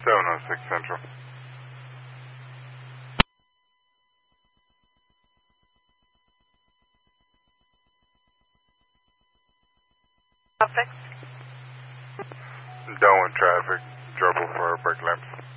706 Central. Traffic. Down with traffic. Trouble for brake lamps.